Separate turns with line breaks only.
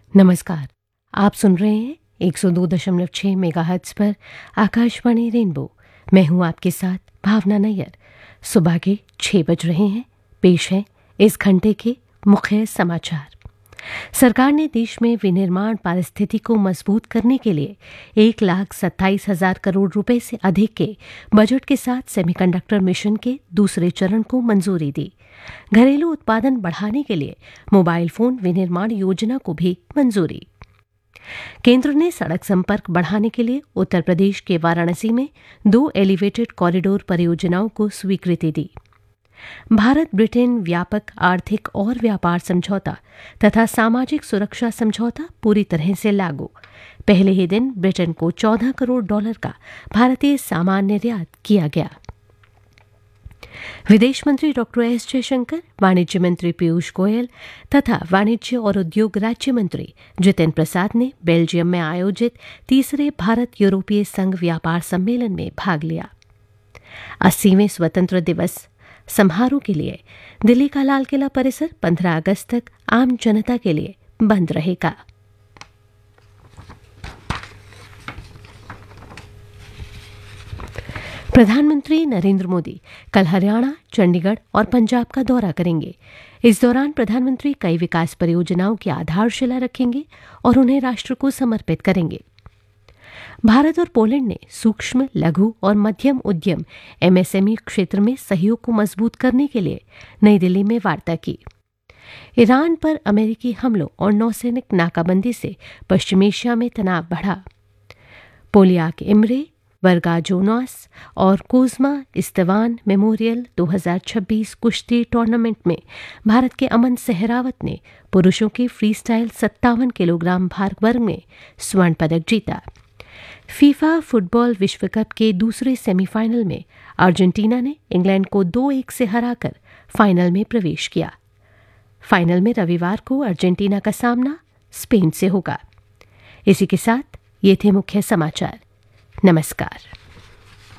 नमस्कार। आप सुन रहे हैं 102.6 मेगाहर्ट्ज पर आकाशवाणी रेनबो। मैं हूं आपके साथ भावना नैयर। सुबह के 6 बज रहे हैं। पेश है इस घंटे के मुख्य समाचार। सरकार ने देश में विनिर्माण पारिस्थिति को मजबूत करने के लिए 1,27,000 करोड़ रुपए से अधिक के बजट के साथ सेमीकंडक्टर मिशन के दूसरे चरण को मंजूरी दी। घरेलू उत्पादन बढ़ाने के लिए मोबाइल फोन विनिर्माण योजना को भी मंजूरी। केंद्र ने सड़क संपर्क बढ़ाने के लिए उत्तर प्रदेश के वाराणसी में 2 एलिवेटेड कॉरिडोर परियोजनाओं को स्वीकृति दी। भारत ब्रिटेन व्यापक आर्थिक और व्यापार समझौता तथा सामाजिक सुरक्षा समझौता पूरी तरह से लागू। पहले ही दिन ब्रिटेन को $14 करोड़ का भारतीय सामान निर्यात किया गया। विदेश मंत्री डॉक्टर एस जयशंकर, वाणिज्य मंत्री पीयूष गोयल तथा वाणिज्य और उद्योग राज्य मंत्री जितिन प्रसाद ने बेल्जियम में आयोजित तीसरे भारत यूरोपीय संघ व्यापार सम्मेलन में भाग लिया। 80वें स्वतंत्रता दिवस समारोह के लिए दिल्ली का लाल किला परिसर 15 अगस्त तक आम जनता के लिए बंद रहेगा। प्रधानमंत्री नरेंद्र मोदी कल हरियाणा, चंडीगढ़ और पंजाब का दौरा करेंगे। इस दौरान प्रधानमंत्री कई विकास परियोजनाओं की आधारशिला रखेंगे और उन्हें राष्ट्र को समर्पित करेंगे। भारत और पोलैंड ने सूक्ष्म, लघु और मध्यम उद्यम एमएसएमई क्षेत्र में सहयोग को मजबूत करने के लिए नई दिल्ली में वार्ता की। ईरान पर अमेरिकी हमलों और नौसैनिक नाकाबंदी से पश्चिम एशिया में तनाव बढ़ा। पोलियाक इमरे, वर्गा जोनास और कोजमा इस्तेवान मेमोरियल 2026 कुश्ती टूर्नामेंट में भारत के अमन सहरावत ने पुरुषों के फ्रीस्टाइल 57 किलोग्राम भार वर्ग में स्वर्ण पदक जीता। फीफा फुटबॉल विश्व कप के दूसरे सेमीफाइनल में अर्जेंटीना ने इंग्लैंड को 2-1 से हराकर फाइनल में प्रवेश किया। फाइनल में रविवार को अर्जेंटीना का सामना स्पेन से होगा। इसी के साथ ये थे मुख्य समाचार। नमस्कार।